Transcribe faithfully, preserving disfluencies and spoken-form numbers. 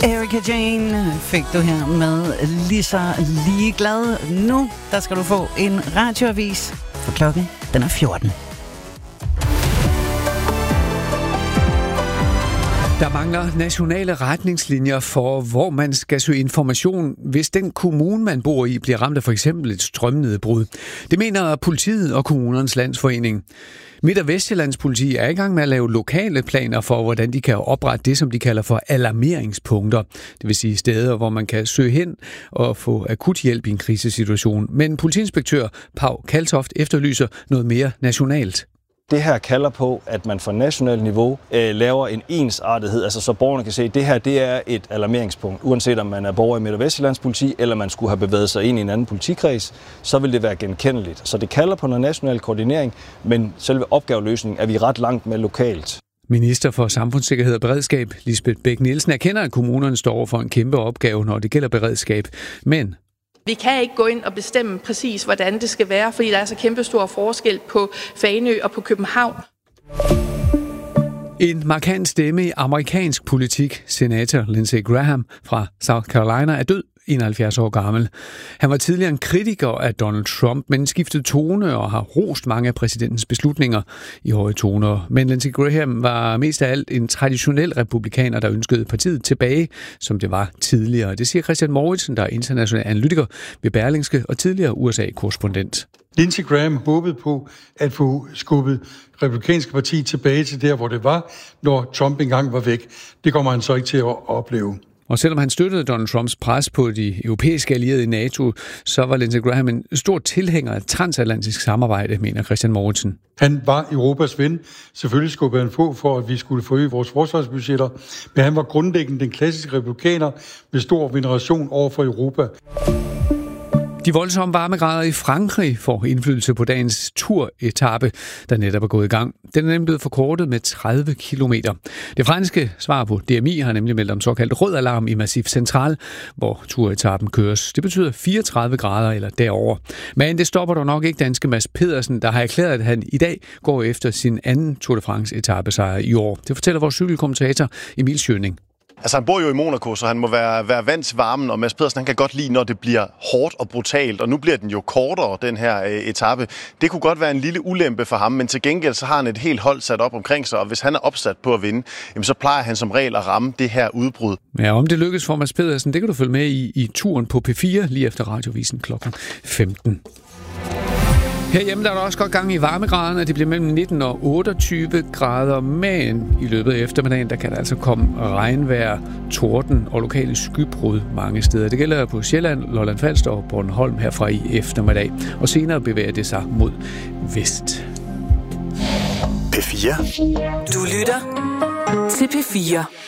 Erika Jane fik du her med Lige så ligeglad. Nu der skal du få en radioavis, for klokken den er fjorten. Der mangler nationale retningslinjer for, hvor man skal søge information, hvis den kommune, man bor i, bliver ramt af for eksempel et strømnedbrud. Det mener politiet og kommunernes landsforening. Midt- og Vestjyllands politi er i gang med at lave lokale planer for, hvordan de kan oprette det, som de kalder for alarmeringspunkter. Det vil sige steder, hvor man kan søge hen og få akut hjælp i en krisesituation. Men politiinspektør Pau Kaltoft efterlyser noget mere nationalt. Det her kalder på, at man fra nationalt niveau øh, laver en ensartethed, altså så borgerne kan se, at det her det er et alarmeringspunkt. Uanset om man er borger i Midt- og Vestjyllands politi, eller man skulle have bevæget sig ind i en anden politikreds, så vil det være genkendeligt. Så det kalder på noget national koordinering, men selve opgaveløsningen er vi ret langt med lokalt. Minister for Samfundssikkerhed og Beredskab, Lisbeth Bech-Nielsen, erkender, at kommunerne står over for en kæmpe opgave, når det gælder beredskab. Men vi kan ikke gå ind og bestemme præcis, hvordan det skal være, fordi der er så kæmpe stor forskel på Fanø og på København. En markant stemme i amerikansk politik, senator Lindsey Graham fra South Carolina, er død, enoghalvfjerds år gammel. Han var tidligere en kritiker af Donald Trump, men skiftede tone og har rost mange af præsidentens beslutninger i høje toner. Men Lindsey Graham var mest af alt en traditionel republikaner, der ønskede partiet tilbage, som det var tidligere. Det siger Christian Mouritsen, der er international analytiker ved Berlingske og tidligere U S A-korrespondent. Lindsey Graham håbede på at få skubbet republikanske parti tilbage til der, hvor det var, når Trump engang var væk. Det kommer han så ikke til at opleve. Og selvom han støttede Donald Trumps pres på de europæiske allierede i NATO, så var Lindsey Graham en stor tilhænger af transatlantisk samarbejde, mener Christian Mouritsen. Han var Europas ven. Selvfølgelig skubbede han på for, at vi skulle forøge vores forsvarsbudgetter, men han var grundlæggende den klassiske republikaner med stor veneration over for Europa. De voldsomme varmegrader i Frankrig får indflydelse på dagens turetape, der netop er gået i gang. Den er nemlig blevet forkortet med tredive kilometer. Det franske svar på D M I har nemlig meldt om såkaldt rød alarm i Massif Central, hvor turetappen køres. Det betyder fireogtredive grader eller derover. Men det stopper dog nok ikke danske Mads Pedersen, der har erklæret, at han i dag går efter sin anden Tour de France etapesejr i år. Det fortæller vores cykelkommentator Emil Schøning. Altså han bor jo i Monaco, så han må være, være vant til varmen, og Mads Pedersen han kan godt lide, når det bliver hårdt og brutalt, og nu bliver den jo kortere, den her øh, etape. Det kunne godt være en lille ulempe for ham, men til gengæld så har han et helt hold sat op omkring sig, og hvis han er opsat på at vinde, jamen, så plejer han som regel at ramme det her udbrud. Ja, om det lykkes for Mads Pedersen, det kan du følge med i, i turen på P fire lige efter radiovisen klokken femten. Herhjemme der er der også godt gang i varmegraderne. Det bliver mellem nitten og otteogtyve grader, men i løbet af eftermiddagen der kan der altså komme regnvejr, torden og lokale skybrud mange steder. Det gælder på Sjælland, Lolland Falster og Bornholm herfra i eftermiddag. Og senere bevæger det sig mod vest. P fire. Du lytter til P fire.